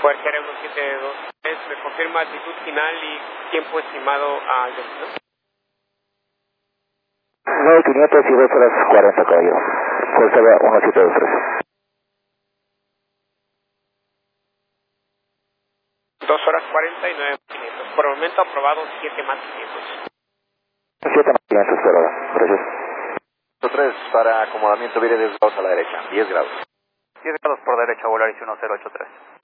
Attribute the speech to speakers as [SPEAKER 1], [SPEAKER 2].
[SPEAKER 1] Fuerza Aérea 1723, me confirma altitud final y tiempo estimado al destino.
[SPEAKER 2] 9500 y 2 horas 40, caballero. Fuerza Aérea 1723.
[SPEAKER 1] 2 horas 40 y 9.500. Por el momento aprobado 7 más 500.
[SPEAKER 2] 7 más 500 por hora. Gracias.
[SPEAKER 3] 3 para acomodamiento, vire 10 grados a la derecha. 10 grados.
[SPEAKER 4] 10 grados por derecha, Volaris 1083.